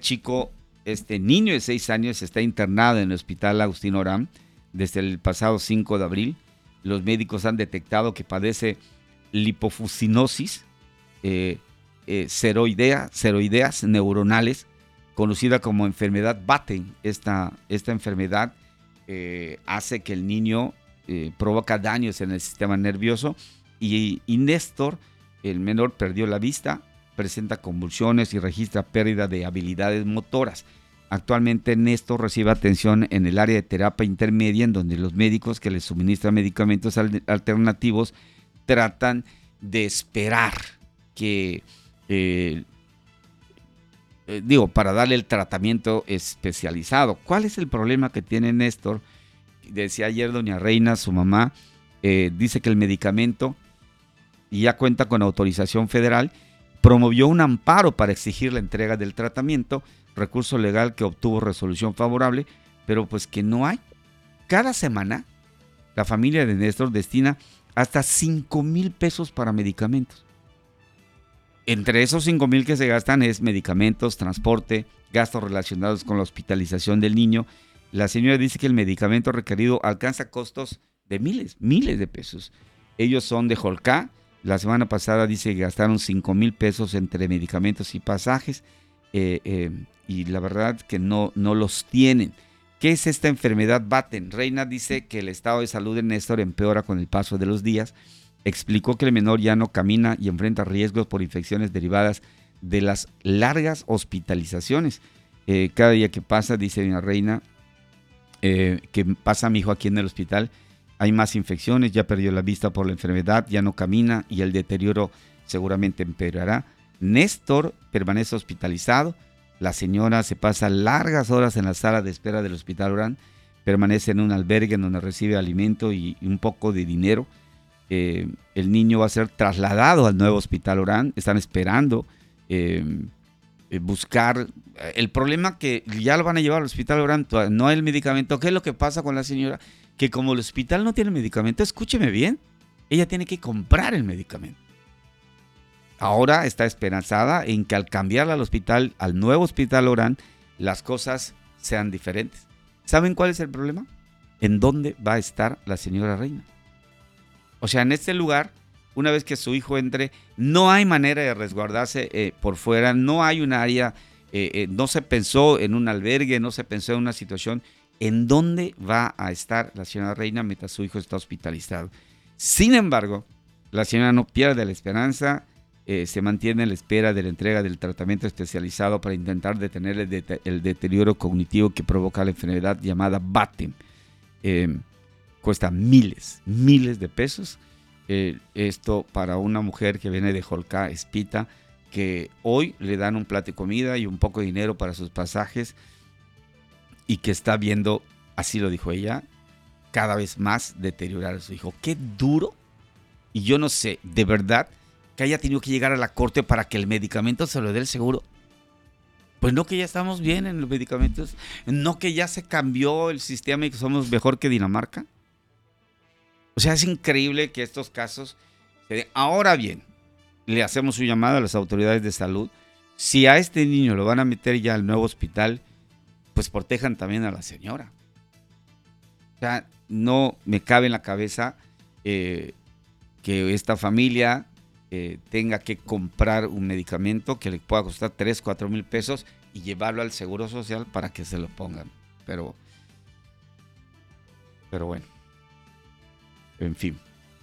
este niño de 6 años está internado en el hospital Agustín Orán desde el pasado 5 de abril. Los médicos han detectado que padece lipofuscinosis, seroideas neuronales, conocida como enfermedad Batten. Esta enfermedad hace que el niño provoca daños en el sistema nervioso y Néstor, el menor, perdió la vista, presenta convulsiones y registra pérdida de habilidades motoras. Actualmente Néstor recibe atención en el área de terapia intermedia, en donde los médicos que le suministran medicamentos alternativos tratan de esperar que, para darle el tratamiento especializado. ¿Cuál es el problema que tiene Néstor? Decía ayer doña Reina, su mamá, dice que el medicamento ya cuenta con autorización federal, promovió un amparo para exigir la entrega del tratamiento, recurso legal que obtuvo resolución favorable, pero pues que no hay. Cada semana la familia de Néstor destina hasta 5,000 pesos para medicamentos. Entre esos 5,000 que se gastan es medicamentos, transporte, gastos relacionados con la hospitalización del niño. La señora dice que el medicamento requerido alcanza costos de miles de pesos. Ellos son de Jolcá. La semana pasada dice que gastaron 5,000 pesos entre medicamentos y pasajes. Y la verdad que no los tienen. ¿Qué es esta enfermedad Batten? Reina dice que el estado de salud de Néstor empeora con el paso de los días. Explicó que el menor ya no camina y enfrenta riesgos por infecciones derivadas de las largas hospitalizaciones. Cada día que pasa, dice doña Reina, que pasa mi hijo aquí en el hospital, hay más infecciones, ya perdió la vista por la enfermedad, ya no camina y el deterioro seguramente empeorará. Néstor permanece hospitalizado. La señora se pasa largas horas en la sala de espera del Hospital Orán, permanece en un albergue en donde recibe alimento y un poco de dinero. El niño va a ser trasladado al nuevo Hospital Orán. Están esperando buscar. El problema que ya lo van a llevar al Hospital Orán, no hay el medicamento. ¿Qué es lo que pasa con la señora? Que como el hospital no tiene medicamento, escúcheme bien, ella tiene que comprar el medicamento. Ahora está esperanzada en que al cambiarla al nuevo Hospital Orán, las cosas sean diferentes. ¿Saben cuál es el problema? ¿En dónde va a estar la señora Reina? O sea, en este lugar, una vez que su hijo entre, no hay manera de resguardarse por fuera, no hay un área, no se pensó en un albergue, no se pensó en una situación. ¿En dónde va a estar la señora Reina mientras su hijo está hospitalizado? Sin embargo, la señora no pierde la esperanza, se mantiene en la espera de la entrega del tratamiento especializado para intentar detener el deterioro cognitivo que provoca la enfermedad llamada Batten. Cuesta miles de pesos. Esto para una mujer que viene de Jolcá, Espita, que hoy le dan un plato de comida y un poco de dinero para sus pasajes y que está viendo, así lo dijo ella, cada vez más deteriorar a su hijo. Qué duro. Y yo no sé, de verdad, que haya tenido que llegar a la corte para que el medicamento se lo dé el seguro. Pues no, que ya estamos bien en los medicamentos, no, que ya se cambió el sistema y que somos mejor que Dinamarca. O sea, es increíble que estos casos se den. Ahora bien, le hacemos un llamado a las autoridades de salud. Si a este niño lo van a meter ya al nuevo hospital, pues protejan también a la señora. O sea, no me cabe en la cabeza que esta familia tenga que comprar un medicamento que le pueda costar 3,000-4,000 mil pesos y llevarlo al Seguro Social para que se lo pongan. Pero bueno, en fin,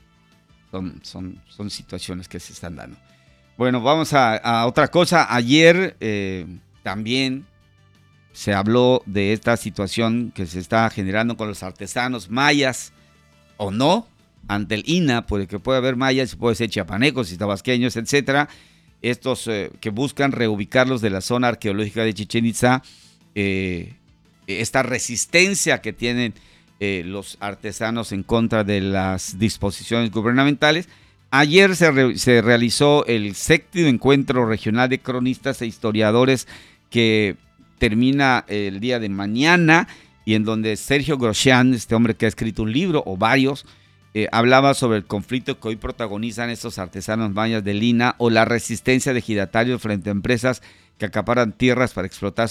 son situaciones que se están dando. Bueno, vamos a otra cosa. Ayer también se habló de esta situación que se está generando con los artesanos mayas, o no, ante el INAH, porque puede haber mayas, puede ser chiapanecos y tabasqueños, etcétera. Estos que buscan reubicarlos de la zona arqueológica de Chichén Itzá, esta resistencia que tienen los artesanos en contra de las disposiciones gubernamentales. Ayer se realizó el 7º encuentro regional de cronistas e historiadores que termina el día de mañana y en donde Sergio Groshán, este hombre que ha escrito un libro o varios, hablaba sobre el conflicto que hoy protagonizan estos artesanos mayas de Lina o la resistencia de ejidatarios frente a empresas que acaparan tierras para explotar